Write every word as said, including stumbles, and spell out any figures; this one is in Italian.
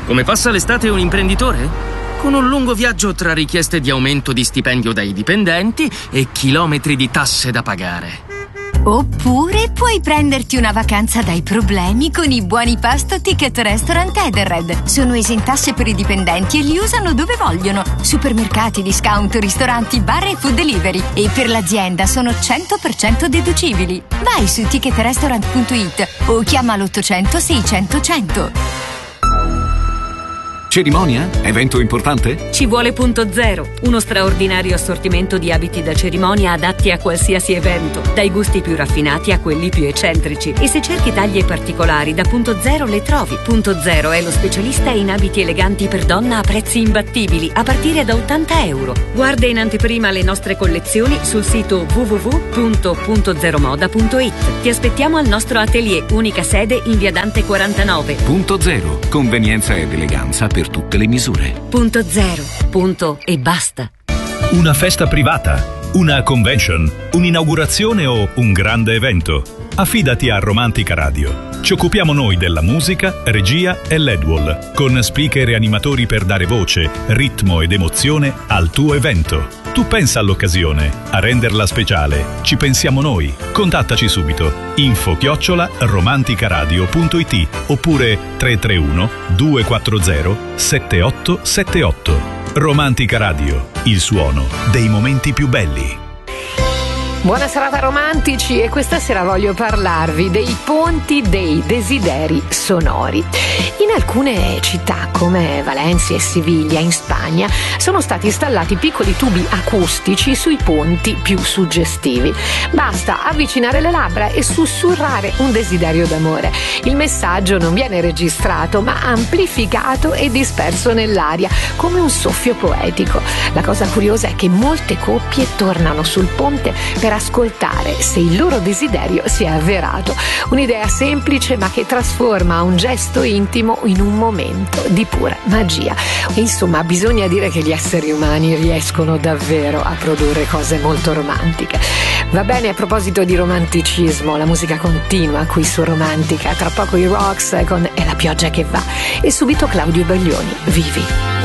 Come passa l'estate un imprenditore? Con un lungo viaggio tra richieste di aumento di stipendio dai dipendenti e chilometri di tasse da pagare. Oppure puoi prenderti una vacanza dai problemi con i buoni pasto Ticket Restaurant Edenred. Sono esentasse per i dipendenti e li usano dove vogliono. Supermercati, discount, ristoranti, bar e food delivery. E per l'azienda sono cento per cento deducibili. Vai su ticket restaurant punto it o chiama l'ottocento seicento cento. Cerimonia? Evento importante? Ci vuole Punto Zero, uno straordinario assortimento di abiti da cerimonia adatti a qualsiasi evento, dai gusti più raffinati a quelli più eccentrici. E se cerchi taglie particolari, da Punto Zero le trovi. Punto Zero è lo specialista in abiti eleganti per donna a prezzi imbattibili, a partire da ottanta euro. Guarda in anteprima le nostre collezioni sul sito w w w punto punto zero moda punto it. Ti aspettiamo al nostro atelier, unica sede in via Dante quarantanove. Punto Zero, convenienza ed eleganza per tutte le misure. Punto Zero, punto e basta. Una festa privata, una convention, un'inaugurazione o un grande evento? Affidati a Romantica Radio. Ci occupiamo noi della musica, regia e L E D wall, con speaker e animatori per dare voce, ritmo ed emozione al tuo evento. Tu pensa all'occasione, a renderla speciale. Ci pensiamo noi. Contattaci subito. Info chiocciola romanticaradio punto it oppure tre tre uno due quattro zero sette otto sette otto. Romantica Radio, il suono dei momenti più belli. Buona serata romantici, e questa sera voglio parlarvi dei ponti dei desideri sonori. In alcune città come Valencia e Siviglia in Spagna sono stati installati piccoli tubi acustici sui ponti più suggestivi. Basta avvicinare le labbra e sussurrare un desiderio d'amore. Il messaggio non viene registrato ma amplificato e disperso nell'aria come un soffio poetico. La cosa curiosa è che molte coppie tornano sul ponte per ascoltare se il loro desiderio si è avverato. Un'idea semplice ma che trasforma un gesto intimo in un momento di pura magia. Insomma, bisogna dire che gli esseri umani riescono davvero a produrre cose molto romantiche. Va bene, a proposito di romanticismo, la musica continua qui su Romantica. Tra poco i Rocks con "È la pioggia che va" e subito Claudio Baglioni, "Vivi".